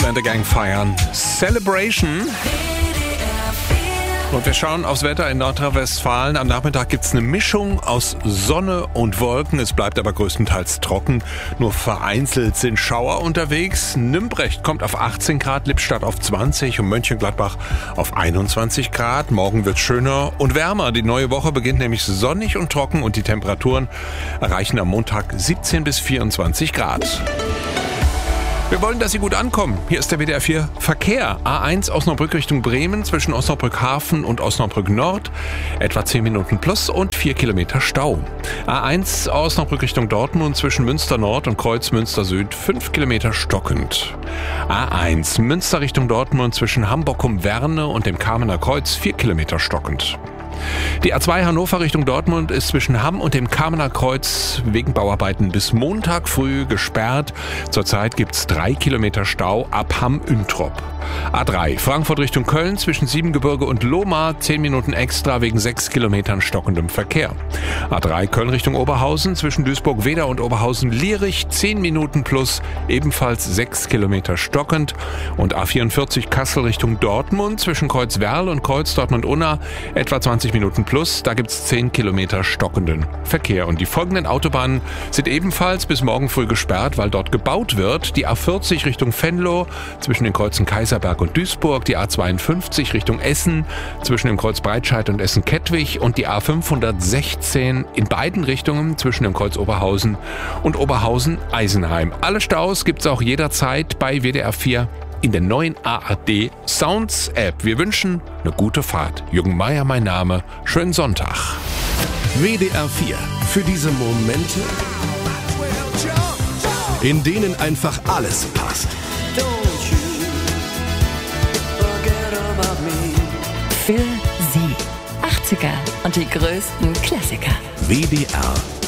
Kool and the Gang feiern Celebration. Und wir schauen aufs Wetter in Nordrhein-Westfalen. Am Nachmittag gibt es eine Mischung aus Sonne und Wolken. Es bleibt aber größtenteils trocken. Nur vereinzelt sind Schauer unterwegs. Nümbrecht kommt auf 18 Grad, Lippstadt auf 20 und Mönchengladbach auf 21 Grad. Morgen wird es schöner und wärmer. Die neue Woche beginnt nämlich sonnig und trocken und die Temperaturen erreichen am Montag 17 bis 24 Grad. Wir wollen, dass Sie gut ankommen. Hier ist der WDR 4 Verkehr. A1 Osnabrück Richtung Bremen zwischen Osnabrück Hafen und Osnabrück Nord. Etwa 10 Minuten plus und 4 Kilometer Stau. A1 Osnabrück Richtung Dortmund zwischen Münster Nord und Kreuz Münster Süd 5 Kilometer stockend. A1 Münster Richtung Dortmund zwischen Hamburg-Werne und dem Kamener Kreuz 4 Kilometer stockend. Die A2 Hannover Richtung Dortmund ist zwischen Hamm und dem Kamener Kreuz wegen Bauarbeiten bis Montag früh gesperrt. Zurzeit gibt es 3 Kilometer Stau ab Hamm-Üntrop. A3 Frankfurt Richtung Köln zwischen Siebengebirge und Lohmar 10 Minuten extra wegen 6 Kilometern stockendem Verkehr. A3 Köln Richtung Oberhausen zwischen Duisburg-Wedau und Oberhausen-Lierich 10 Minuten plus, ebenfalls 6 Kilometer stockend. Und A44 Kassel Richtung Dortmund zwischen Kreuzwerl und Kreuz Dortmund-Unna etwa 20 Minuten plus, da gibt es 10 Kilometer stockenden Verkehr. Und die folgenden Autobahnen sind ebenfalls bis morgen früh gesperrt, weil dort gebaut wird. Die A40 Richtung Venlo zwischen den Kreuzen Kaiserberg und Duisburg, die A52 Richtung Essen zwischen dem Kreuz Breitscheid und Essen-Kettwig und die A516 in beiden Richtungen zwischen dem Kreuz Oberhausen und Oberhausen-Eisenheim. Alle Staus gibt es auch jederzeit bei WDR 4 in der neuen ARD Sounds App. Wir wünschen eine gute Fahrt. Jürgen Meier mein Name. Schönen Sonntag. WDR 4. Für diese Momente, in denen einfach alles passt. Für Sie 80er und die größten Klassiker. WDR